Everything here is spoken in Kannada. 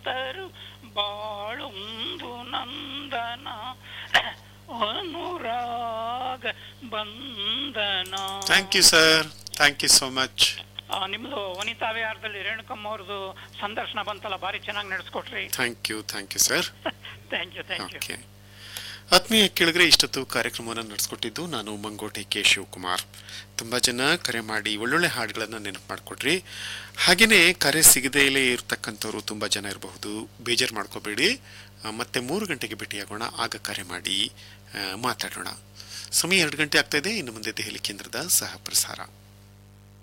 ಕಾತರು ಬಾಳೊಂದು ನಂದನ ಅನುರಾಗ ಬಂಧನ. Thank you sir, thank you so much. ನಿಮ್ದು ವನಿತಾ ವಿಹಾರದಲ್ಲಿ ರೇಣುಕಮ್ಮ ಅವ್ರದ್ದು ಸಂದರ್ಶನ ಬಂತಲ್ಲ, ಭಾರಿ ಚೆನ್ನಾಗಿ ನಡೆಸ್ಕೊಟ್ರಿ. Thank you sir. Thank you. Okay, ಆತ್ಮೀಯ ಕೇಳಿದ್ರೆ ಇಷ್ಟೊತ್ತು ಕಾರ್ಯಕ್ರಮವನ್ನು ನಡೆಸ್ಕೊಟ್ಟಿದ್ದು ನಾನು ಮಂಗೋಟೆ ಕೆ ಶಿವಕುಮಾರ್. ತುಂಬ ಜನ ಕರೆ ಮಾಡಿ ಒಳ್ಳೊಳ್ಳೆ ಹಾಡುಗಳನ್ನು ನೆನಪು ಮಾಡಿಕೊಡ್ರಿ. ಹಾಗೆಯೇ ಕರೆ ಸಿಗದೇ ಇರತಕ್ಕಂಥವ್ರು ತುಂಬ ಜನ ಇರಬಹುದು, ಬೇಜಾರು ಮಾಡ್ಕೋಬೇಡಿ. ಮತ್ತೆ 3 ಗಂಟೆಗೆ ಭೇಟಿಯಾಗೋಣ, ಆಗ ಕರೆ ಮಾಡಿ ಮಾತಾಡೋಣ. ಸಮಯ 2 ಗಂಟೆ ಆಗ್ತಾ ಇದೆ. ಇನ್ನು ಮುಂದೆ ದೆಹಲಿ ಕೇಂದ್ರದ ಸಹ ಪ್ರಸಾರ.